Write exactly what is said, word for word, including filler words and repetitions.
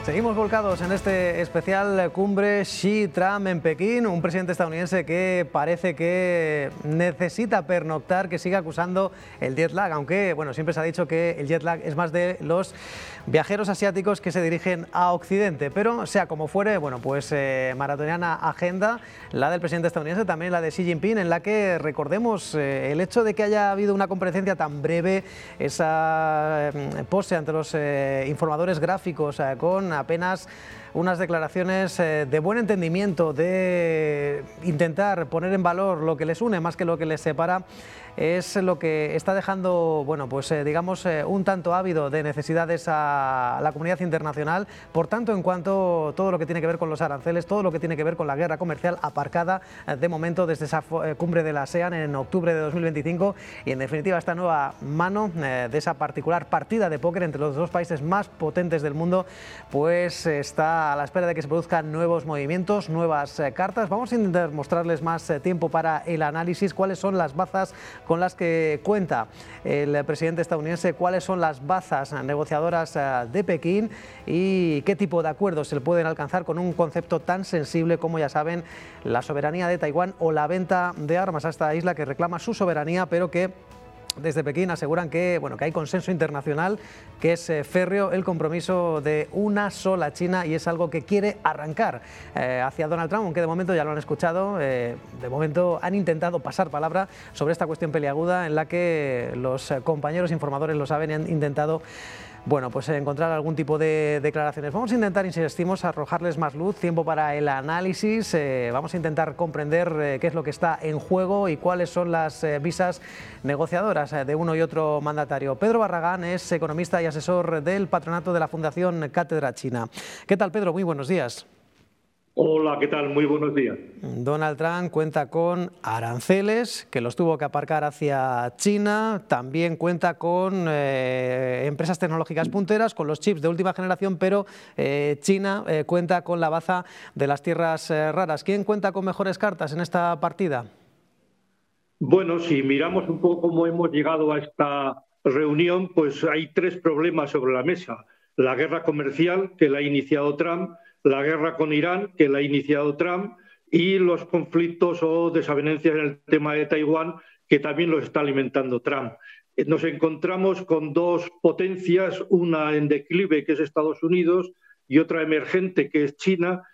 Seguimos volcados en este especial cumbre Xi-Trump en Pekín, un presidente estadounidense que parece que necesita pernoctar, que sigue acusando el jet lag, aunque bueno, siempre se ha dicho que el jet lag es más de los viajeros asiáticos que se dirigen a Occidente, pero sea como fuere, bueno, pues eh, maratoniana agenda, la del presidente estadounidense, también la de Xi Jinping, en la que recordemos eh, el hecho de que haya habido una comparecencia tan breve, esa eh, pose ante los eh, informadores gráficos eh, con apenas unas declaraciones eh, de buen entendimiento, de intentar poner en valor lo que les une más que lo que les separa, es lo que está dejando, bueno, pues eh, digamos, eh, un tanto ávido de necesidades a la comunidad internacional, por tanto en cuanto todo lo que tiene que ver con los aranceles, todo lo que tiene que ver con la guerra comercial aparcada eh, de momento desde esa eh, cumbre de la ASEAN en octubre de dos mil veinticinco y en definitiva esta nueva mano eh, de esa particular partida de póker entre los dos países más potentes del mundo, pues eh, está a la espera de que se produzcan nuevos movimientos, nuevas eh, cartas. Vamos a intentar mostrarles más eh, tiempo para el análisis, cuáles son las bazas con las que cuenta el presidente estadounidense, cuáles son las bazas negociadoras de Pekín y qué tipo de acuerdos se pueden alcanzar con un concepto tan sensible como, ya saben, la soberanía de Taiwán o la venta de armas a esta isla que reclama su soberanía, pero que desde Pekín aseguran que, bueno, que hay consenso internacional, que es eh, férreo el compromiso de una sola China y es algo que quiere arrancar eh, hacia Donald Trump, aunque de momento ya lo han escuchado, eh, de momento han intentado pasar palabra sobre esta cuestión peliaguda en la que los eh, compañeros informadores lo saben y han intentado, bueno, pues encontrar algún tipo de declaraciones. Vamos a intentar, insistimos, arrojarles más luz, tiempo para el análisis, eh, vamos a intentar comprender eh, qué es lo que está en juego y cuáles son las eh, visas negociadoras eh, de uno y otro mandatario. Pedro Barragán es economista y asesor del patronato de la Fundación Cátedra China. ¿Qué tal, Pedro? Muy buenos días. Hola, ¿qué tal? Muy buenos días. Donald Trump cuenta con aranceles, que los tuvo que aparcar hacia China. También cuenta con eh, empresas tecnológicas punteras, con los chips de última generación, pero eh, China eh, cuenta con la baza de las tierras eh, raras. ¿Quién cuenta con mejores cartas en esta partida? Bueno, si miramos un poco cómo hemos llegado a esta reunión, pues hay tres problemas sobre la mesa. La guerra comercial, que la ha iniciado Trump, la guerra con Irán, que la ha iniciado Trump, y los conflictos o desavenencias en el tema de Taiwán, que también los está alimentando Trump. Nos encontramos con dos potencias, una en declive, que es Estados Unidos, y otra emergente, que es China,